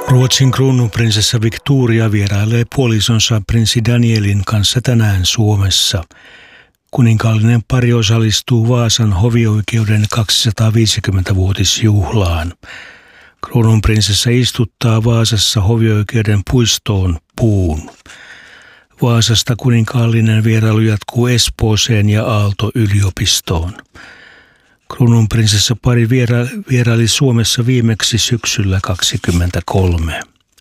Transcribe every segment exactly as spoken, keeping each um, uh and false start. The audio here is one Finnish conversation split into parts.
Ruotsin kruununprinsessa Victoria vierailee puolisonsa prinssi Danielin kanssa tänään Suomessa. Kuninkaallinen pari osallistuu Vaasan hovioikeuden kaksisataaviisikymmentävuotisjuhlaan. Kruununprinsessa istuttaa Vaasassa hovioikeuden puistoon puun. Vaasasta kuninkaallinen vierailu jatkuu Espooseen ja Aalto-yliopistoon. Kruununprinsessa pari viera- vieraili Suomessa viimeksi syksyllä kaksikymmentäkolme.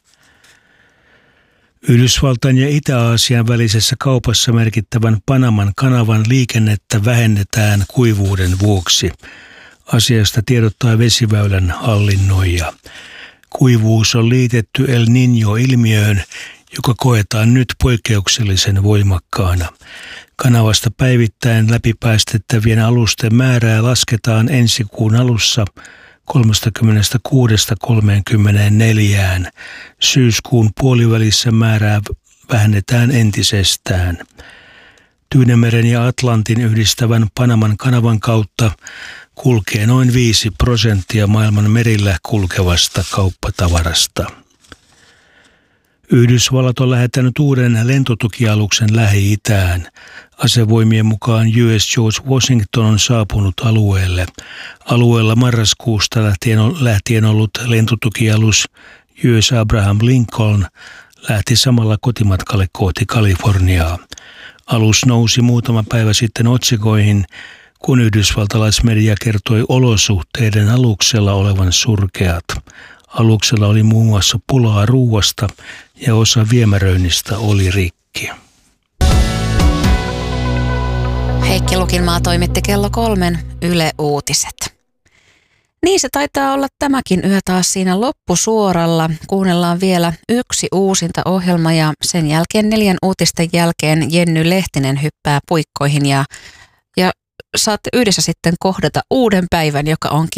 Yhdysvaltain ja Itä-Aasian välisessä kaupassa merkittävän Panaman kanavan liikennettä vähennetään kuivuuden vuoksi. Asiasta tiedottaa vesiväylän hallinnoija. Kuivuus on liitetty El Niño-ilmiöön, joka koetaan nyt poikkeuksellisen voimakkaana. Kanavasta päivittäin läpipäästettävien alusten määrää lasketaan ensi kuun alussa kolmekymmentäkuusi kolmekymmentäneljä. Syyskuun puolivälissä määrää vähennetään entisestään. Tyynenmeren ja Atlantin yhdistävän Panaman kanavan kautta kulkee noin viisi prosenttia maailman merillä kulkevasta kauppatavarasta. Yhdysvallat on lähettänyt uuden lentotukialuksen Lähi-Itään. Asevoimien mukaan U S George Washington on saapunut alueelle. Alueella marraskuusta lähtien, lähtien ollut lentotukialus U S Abraham Lincoln lähti samalla kotimatkalle kohti Kaliforniaa. Alus nousi muutama päivä sitten otsikoihin, kun yhdysvaltalaismedia kertoi olosuhteiden aluksella olevan surkeat. Aluksella oli muun muassa pulaa ruuasta ja osa viemäröinnistä oli rikki. Heikki Lukinmaa toimitti kello kolmen Yle Uutiset. Niin se taitaa olla tämäkin yö taas siinä loppusuoralla. Kuunnellaan vielä yksi uusinta ohjelma ja sen jälkeen neljän uutisten jälkeen Jenny Lehtinen hyppää puikkoihin ja, ja saatte yhdessä sitten kohdata uuden päivän, joka onkin